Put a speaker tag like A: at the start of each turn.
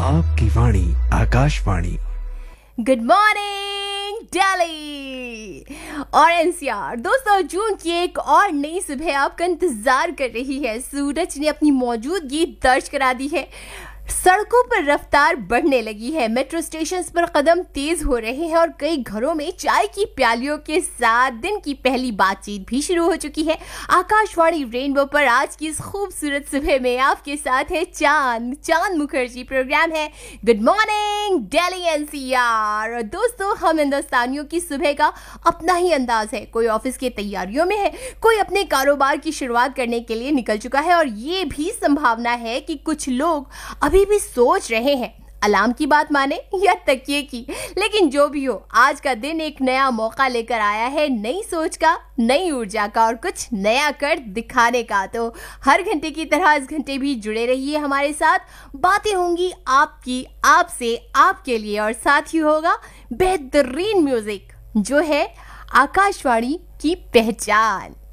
A: आपकी वाणी Akashvani.
B: Good morning Delhi और NCR. दोस्तों, जून की एक और नई सुबह आपका इंतजार कर रही है। सूरज ने अपनी मौजूदगी दर्ज करा दी है। सड़कों पर रफ्तार बढ़ने लगी है। मेट्रो स्टेशन पर कदम तेज हो रहे हैं और कई घरों में चाय की प्यालियों के साथ दिन की पहली बातचीत भी शुरू हो चुकी है। आकाशवाणी रेनबो पर आज की इस खूबसूरत सुबह में आपके साथ है चांद मुखर्जी। प्रोग्राम है गुड मॉर्निंग दिल्ली एनसीआर। और दोस्तों, हम हिंदुस्तानियों की सुबह का अपना ही अंदाज है। कोई ऑफिस की तैयारियों में है, कोई अपने कारोबार की शुरुआत करने के लिए निकल चुका है और ये भी संभावना है कि कुछ लोग अभी भी सोच रहे हैं अलार्म की बात माने या तकिए की। लेकिन जो भी हो, आज का दिन एक नया मौका लेकर आया है, नई सोच का, नई ऊर्जा का और कुछ नया कर दिखाने का। तो हर घंटे की तरह इस घंटे भी जुड़े रहिए हमारे साथ। बातें होंगी आपकी, आपसे, आपके लिए और साथ ही होगा बेहतरीन म्यूजिक जो है आकाशवाणी की पहचान।